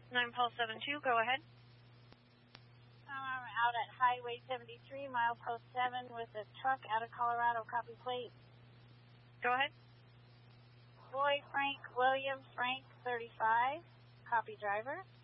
9Pulse 72, go ahead. I'm out at Highway 73, milepost 7, with a truck out of Colorado. Copy plate. Go ahead. Boy Frank William Frank 35. Copy driver.